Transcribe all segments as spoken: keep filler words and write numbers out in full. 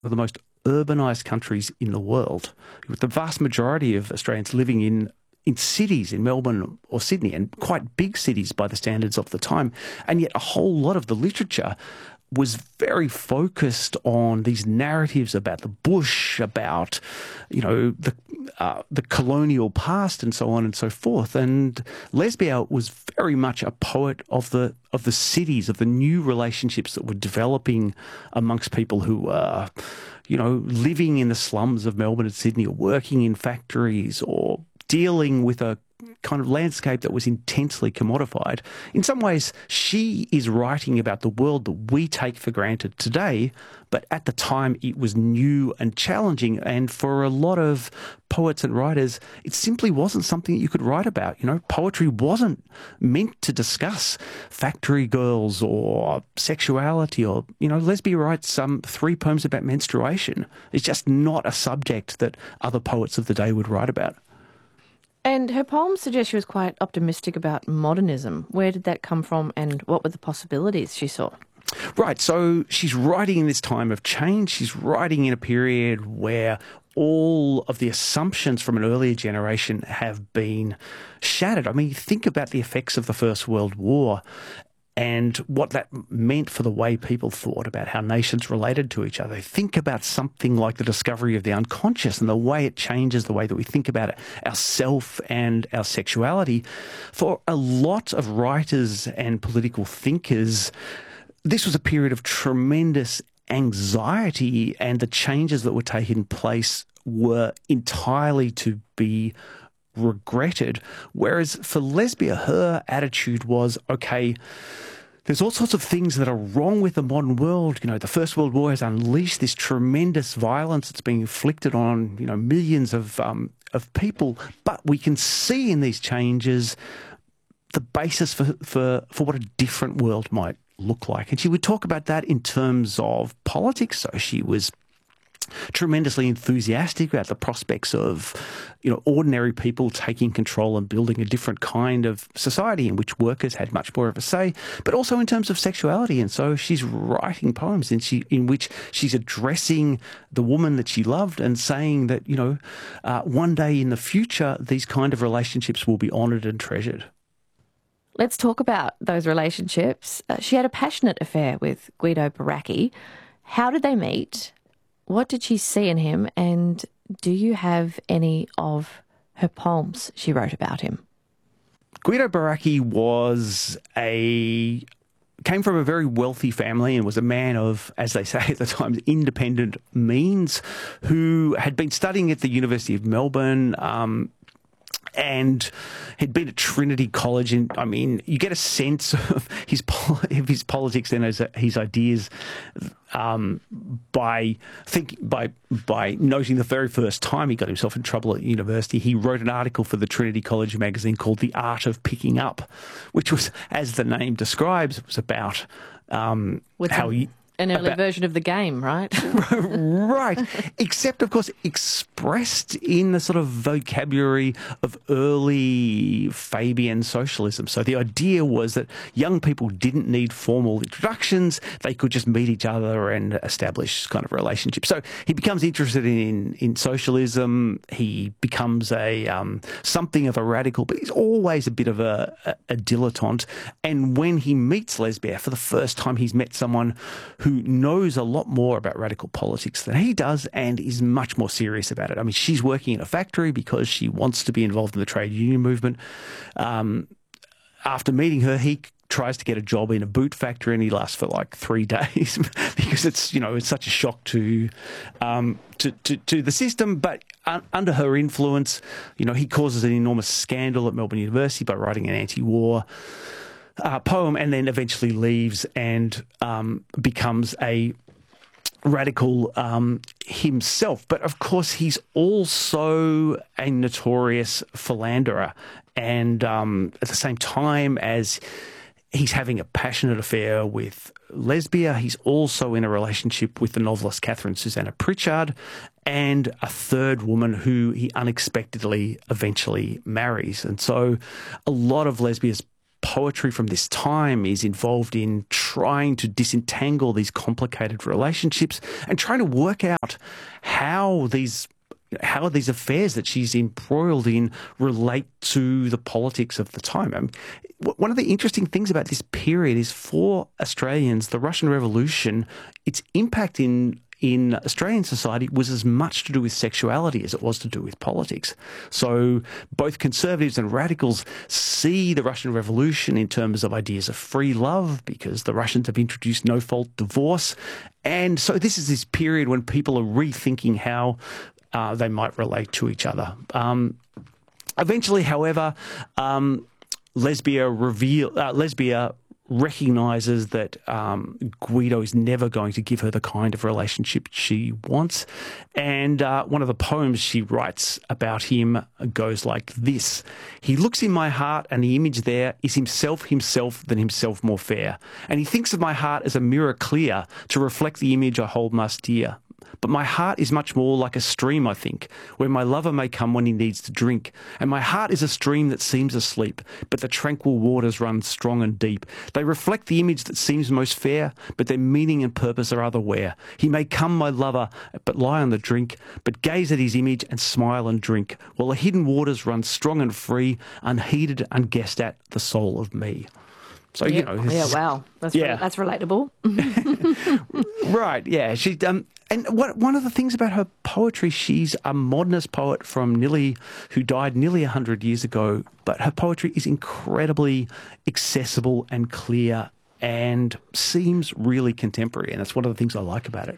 of the most urbanised countries in the world, with the vast majority of Australians living in in cities, in Melbourne or Sydney, and quite big cities by the standards of the time. And yet a whole lot of the literature was very focused on these narratives about the bush, about, you know, the uh, the colonial past and so on and so forth. And Lesbia was very much a poet of the of the cities, of the new relationships that were developing amongst people who were, you know, living in the slums of Melbourne and Sydney, or working in factories, or dealing with a kind of landscape that was intensely commodified. In some ways, she is writing about the world that we take for granted today, but at the time it was new and challenging, and for a lot of poets and writers, it simply wasn't something that you could write about. You know, poetry wasn't meant to discuss factory girls or sexuality, or, you know, Lesbia writes um, three poems about menstruation. It's just not a subject that other poets of the day would write about. And her poems suggest she was quite optimistic about modernism. Where did that come from, and what were the possibilities she saw? Right, so she's writing in this time of change. She's writing in a period where all of the assumptions from an earlier generation have been shattered. I mean, think about the effects of the First World War and what that meant for the way people thought about how nations related to each other. Think about something like the discovery of the unconscious and the way it changes the way that we think about it, ourself and our sexuality. For a lot of writers and political thinkers, this was a period of tremendous anxiety, and the changes that were taking place were entirely to be regretted. Whereas for Lesbia, her attitude was, okay, there's all sorts of things that are wrong with the modern world. You know, the First World War has unleashed this tremendous violence that's being inflicted on, you know, millions of um, of people. But we can see in these changes the basis for, for, for what a different world might look like. And she would talk about that in terms of politics. So she was tremendously enthusiastic about the prospects of, you know, ordinary people taking control and building a different kind of society in which workers had much more of a say, but also in terms of sexuality. And so she's writing poems in, she, in which she's addressing the woman that she loved and saying that, you know, uh, one day in the future, these kind of relationships will be honoured and treasured. Let's talk about those relationships. Uh, she had a passionate affair with Guido Baracchi. How did they meet? What did she see in him, and do you have any of her poems she wrote about him? Guido Baracchi was a came from a very wealthy family and was a man of, as they say at the time, independent means, who had been studying at the University of Melbourne, um, and had been at Trinity College. And I mean, you get a sense of his of his politics and his, his ideas um, by think by by noting the very first time he got himself in trouble at university, he wrote an article for the Trinity College magazine called "The Art of Picking Up," which was, as the name describes, it was about um, how he. An early about, version of the game, right? Right. Except, of course, expressed in the sort of vocabulary of early Fabian socialism. So the idea was that young people didn't need formal introductions. They could just meet each other and establish kind of relationships. So he becomes interested in, in socialism. He becomes a um, something of a radical, but he's always a bit of a, a, a dilettante. And when he meets Lesbia for the first time, he's met someone who knows a lot more about radical politics than he does and is much more serious about it. I mean, she's working in a factory because she wants to be involved in the trade union movement. Um, after meeting her, he tries to get a job in a boot factory, and he lasts for like three days because it's, you know, it's such a shock to um, to, to, to the system. But un- under her influence, you know, he causes an enormous scandal at Melbourne University by writing an anti-war Uh, poem, and then eventually leaves and um, becomes a radical um, himself. But of course, he's also a notorious philanderer. And um, at the same time as he's having a passionate affair with Lesbia, he's also in a relationship with the novelist Catherine Susanna Pritchard and a third woman who he unexpectedly eventually marries. And so a lot of Lesbia's poetry from this time is involved in trying to disentangle these complicated relationships and trying to work out how these how these affairs that she's embroiled in relate to the politics of the time. I mean, one of the interesting things about this period is for Australians, the Russian Revolution, its impact in in Australian society was as much to do with sexuality as it was to do with politics. So both conservatives and radicals see the Russian Revolution in terms of ideas of free love, because the Russians have introduced no-fault divorce. And so this is this period when people are rethinking how uh, they might relate to each other. Um, eventually, however, um, Lesbia reveal uh, Lesbia recognises that um, Guido is never going to give her the kind of relationship she wants. And uh, one of the poems she writes about him goes like this: "He looks in my heart, and the image there is himself, himself, than himself more fair. And he thinks of my heart as a mirror clear to reflect the image I hold most dear. But my heart is much more like a stream, I think, where my lover may come when he needs to drink. And my heart is a stream that seems asleep, but the tranquil waters run strong and deep. They reflect the image that seems most fair, but their meaning and purpose are otherwhere. He may come, my lover, but lie on the drink, but gaze at his image and smile and drink, while the hidden waters run strong and free, unheeded, unguessed at, the soul of me." So, yeah. you know. Yeah, wow. That's, yeah. re- that's relatable. Right, yeah. She, um, and what, one of the things about her poetry, she's a modernist poet from nearly, who died nearly one hundred years ago, but her poetry is incredibly accessible and clear and seems really contemporary, and that's one of the things I like about it.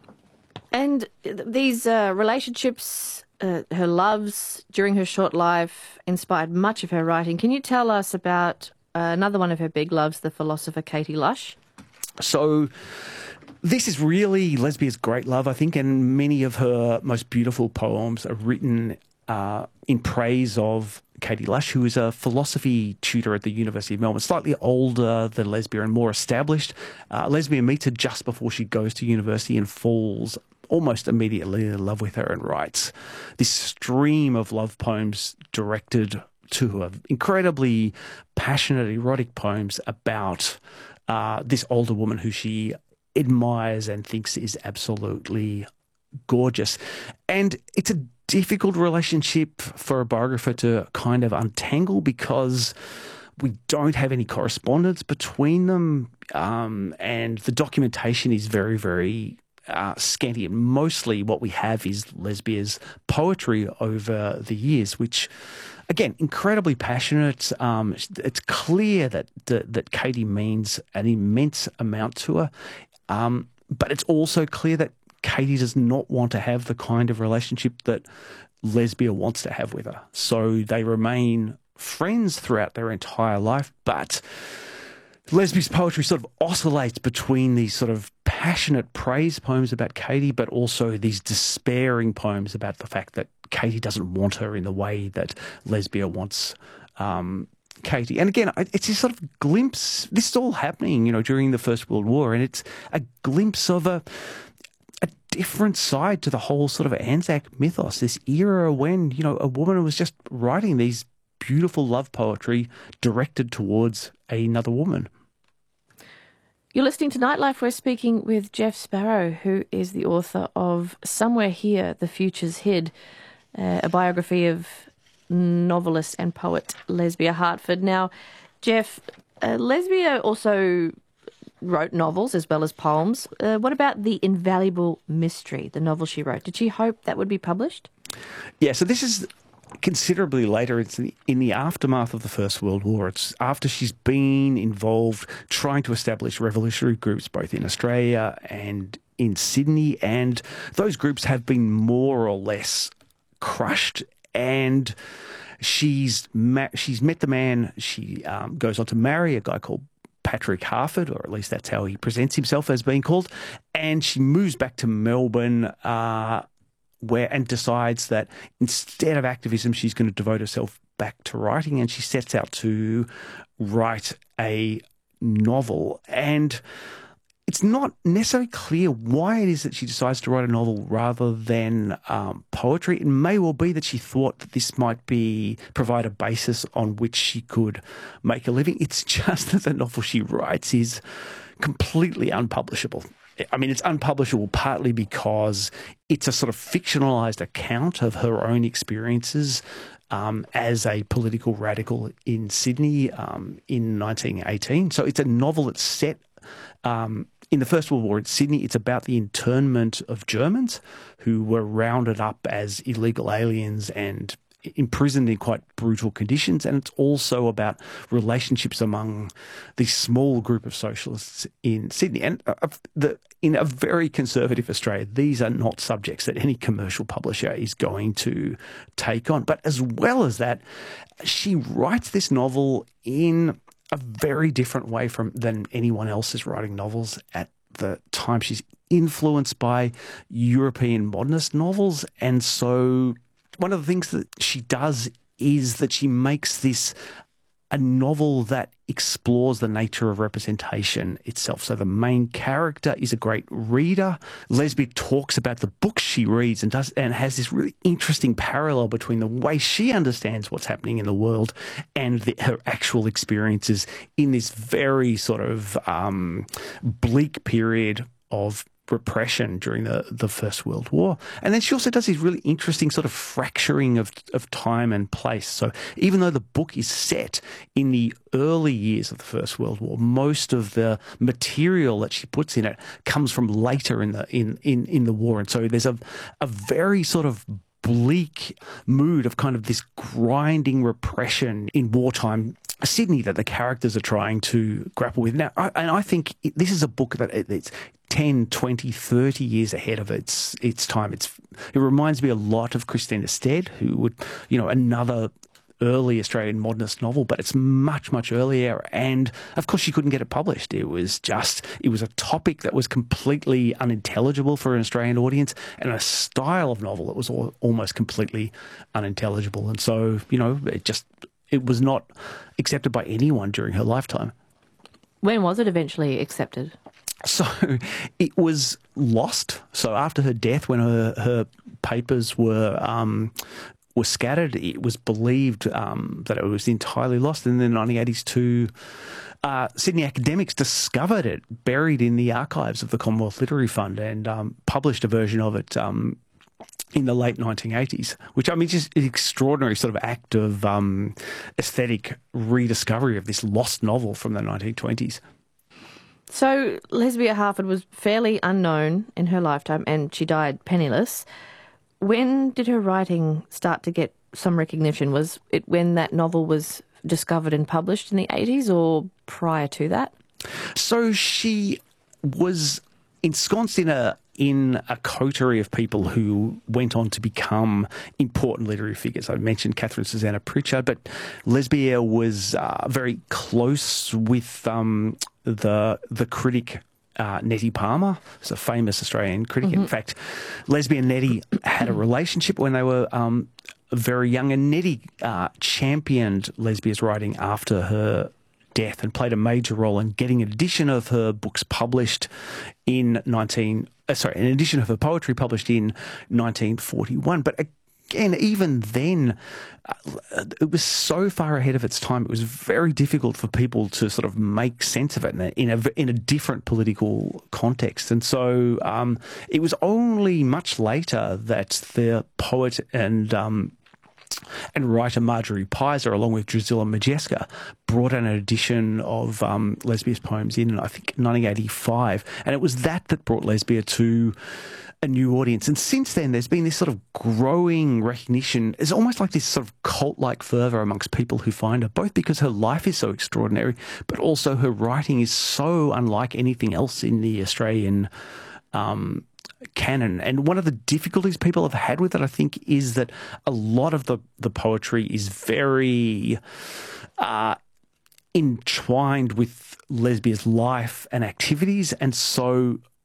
And these uh, relationships, uh, her loves during her short life, inspired much of her writing. Can you tell us about Uh, another one of her big loves, the philosopher Katie Lush? So this is really Lesbia's great love, I think, and many of her most beautiful poems are written uh, in praise of Katie Lush, who is a philosophy tutor at the University of Melbourne, slightly older than Lesbia and more established. Uh, Lesbia meets her just before she goes to university and falls almost immediately in love with her and writes this stream of love poems directed to her, incredibly passionate, erotic poems about uh, this older woman who she admires and thinks is absolutely gorgeous. And it's a difficult relationship for a biographer to kind of untangle because we don't have any correspondence between them, um, and the documentation is very, very Uh, scanty, and mostly what we have is Lesbia's poetry over the years, which, again, incredibly passionate. Um, it's clear that, that that Katie means an immense amount to her, um, but it's also clear that Katie does not want to have the kind of relationship that Lesbia wants to have with her. So they remain friends throughout their entire life, but Lesbia's poetry sort of oscillates between these sort of passionate praise poems about Katie, but also these despairing poems about the fact that Katie doesn't want her in the way that Lesbia wants um, Katie. And again, it's this sort of glimpse. This is all happening, you know, during the First World War, and it's a glimpse of a a different side to the whole sort of Anzac mythos. This era when, you know, a woman was just writing these beautiful love poetry directed towards another woman. You're listening to Nightlife. We're speaking with Jeff Sparrow, who is the author of Somewhere Here, The Future's Hid, uh, a biography of novelist and poet Lesbia Hartford. Now, Jeff, uh, Lesbia also wrote novels as well as poems. Uh, what about The Invaluable Mystery, the novel she wrote? Did she hope that would be published? Yeah, so this is considerably later. It's in the aftermath of the First World War. It's after she's been involved trying to establish revolutionary groups both in Australia and in Sydney, and those groups have been more or less crushed, and she's ma- she's met the man. She um, goes on to marry a guy called Patrick Harford, or at least that's how he presents himself as being called, and she moves back to Melbourne uh where and decides that instead of activism, she's going to devote herself back to writing, and she sets out to write a novel. And it's not necessarily clear why it is that she decides to write a novel rather than um, poetry. It may well be that she thought that this might be provide a basis on which she could make a living. It's just that the novel she writes is completely unpublishable. I mean, it's unpublishable partly because it's a sort of fictionalized account of her own experiences um, as a political radical in Sydney um, in nineteen eighteen. So it's a novel that's set um, in the First World War in Sydney. It's about the internment of Germans who were rounded up as illegal aliens and imprisoned in quite brutal conditions, and it's also about relationships among the small group of socialists in Sydney. And uh, the, in a very conservative Australia, these are not subjects that any commercial publisher is going to take on. But as well as that, she writes this novel in a very different way from than anyone else is writing novels at the time. She's influenced by European modernist novels, and so one of the things that she does is that she makes this a novel that explores the nature of representation itself. So the main character is a great reader. Lesbia talks about the books she reads and does and has this really interesting parallel between the way she understands what's happening in the world and the, her actual experiences in this very sort of um, bleak period of repression during the, the First World War. And then she also does this really interesting sort of fracturing of, of time and place. So even though the book is set in the early years of the First World War, most of the material that she puts in it comes from later in the in, in, in the war. And so there's a, a very sort of bleak mood of kind of this grinding repression in wartime Sydney that the characters are trying to grapple with. Now, I, and I think it, this is a book that it, it's ten, twenty, thirty years ahead of its its time. It's It reminds me a lot of Christina Stead, who would, you know, another early Australian modernist novel, but it's much, much earlier. And of course, she couldn't get it published. It was just, it was a topic that was completely unintelligible for an Australian audience, and a style of novel that was all, almost completely unintelligible. And so, you know, it just, it was not accepted by anyone during her lifetime. When was it eventually accepted? So it was lost. So after her death, when her, her papers were um, were scattered, it was believed um, that it was entirely lost. And in the nineteen eighties, two uh, Sydney academics discovered it buried in the archives of the Commonwealth Literary Fund and um, published a version of it um, in the late nineteen eighties, which, I mean, just an extraordinary sort of act of um, aesthetic rediscovery of this lost novel from the nineteen twenties. So Lesbia Harford was fairly unknown in her lifetime, and she died penniless. When did her writing start to get some recognition? Was it when that novel was discovered and published in the eighties, or prior to that? So she was ensconced in a in a coterie of people who went on to become important literary figures. I mentioned Catherine Susanna Pritchard, but Lesbia was uh, very close with um, the the critic uh, Nettie Palmer, who's a famous Australian critic. Mm-hmm. In fact, Lesbia and Nettie had a relationship when they were um, very young, and Nettie uh, championed Lesbia's writing after her death and played a major role in getting an edition of her books published in nineteen uh, sorry, an edition of her poetry published in nineteen forty-one. But again, even then, uh, it was so far ahead of its time. It was very difficult for people to sort of make sense of it in a in a, in a different political context. And so um, it was only much later that the poet and um, and writer Marjorie Pizer, along with Drusilla Majeska, brought an edition of um, Lesbia's poems in, I think, nineteen eighty-five. And it was that that brought Lesbia to a new audience. And since then, there's been this sort of growing recognition. It's almost like this sort of cult-like fervour amongst people who find her, both because her life is so extraordinary, but also her writing is so unlike anything else in the Australian um canon. And one of the difficulties people have had with it, I think, is that a lot of the, the poetry is very uh, entwined with Lesbia's life and activities. And so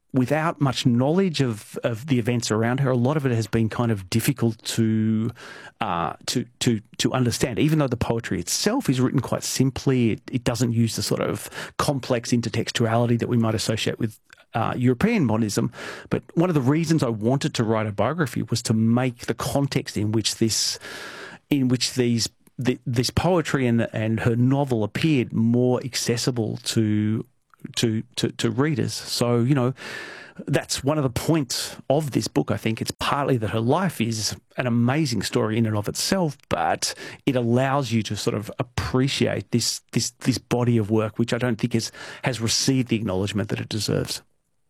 without much knowledge of, of the events around her, a lot of it has been kind of difficult to uh, to to to understand. Even though the poetry itself is written quite simply, it, it doesn't use the sort of complex intertextuality that we might associate with uh, European modernism. But one of the reasons I wanted to write a biography was to make the context in which this, in which these the, this poetry and and her novel appeared more accessible to. To, to to readers. So, you know, that's one of the points of this book. I think it's partly that her life is an amazing story in and of itself, but it allows you to sort of appreciate this this this body of work, which I don't think is, has received the acknowledgement that it deserves.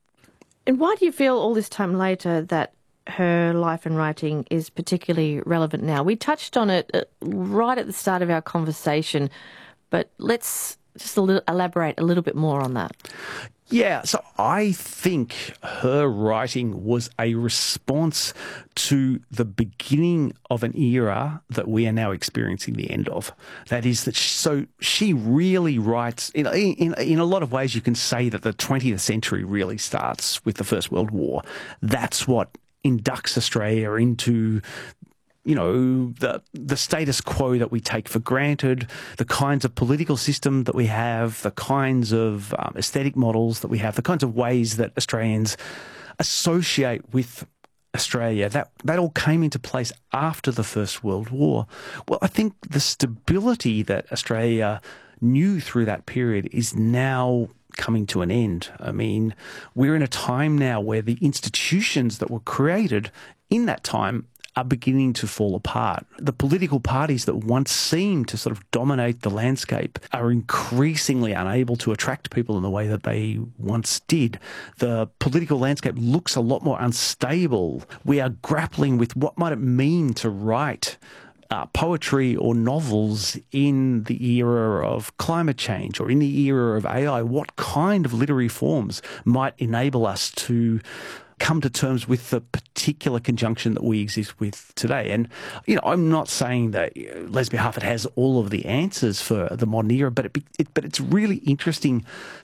And why do you feel all this time later that her life and writing is particularly relevant now? We touched on it right at the start of our conversation, but let's just a little, elaborate a little bit more on that. Yeah, so I think her writing was a response to the beginning of an era that we are now experiencing the end of. That is that, she, so she really writes, in, in, in a lot of ways you can say that the twentieth century really starts with the First World War. That's what inducts Australia into, you know, the the status quo that we take for granted, the kinds of political system that we have, the kinds of um, aesthetic models that we have, the kinds of ways that Australians associate with Australia, that, that all came into place after the First World War. Well, I think the stability that Australia knew through that period is now coming to an end. I mean, we're in a time now where the institutions that were created in that time are beginning to fall apart. The political parties that once seemed to sort of dominate the landscape are increasingly unable to attract people in the way that they once did. The political landscape looks a lot more unstable. We are grappling with what might it mean to write Uh, poetry or novels in the era of climate change or in the era of A I. What kind of literary forms might enable us to come to terms with the particular conjunction that we exist with today? And, you know, I'm not saying that Lesbia Harford has all of the answers for the modern era, but it, it, but it's really interesting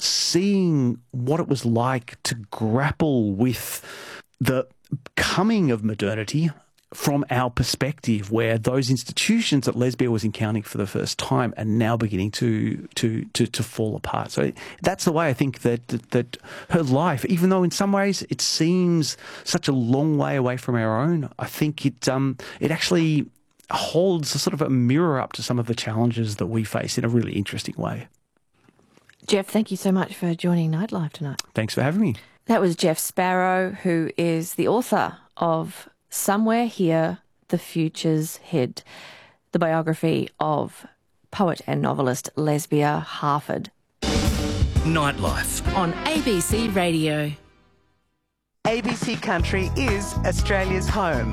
seeing what it was like to grapple with the coming of modernity from our perspective, where those institutions that Lesbia was encountering for the first time are now beginning to to to, to fall apart. So that's the way I think that, that that her life, even though in some ways it seems such a long way away from our own, I think it um it actually holds a sort of a mirror up to some of the challenges that we face in a really interesting way. Jeff, thank you so much for joining Nightlife tonight. Thanks for having me. That was Jeff Sparrow, who is the author of Somewhere Here, The Future's Hid, the biography of poet and novelist Lesbia Harford. Nightlife on A B C Radio. A B C Country is Australia's home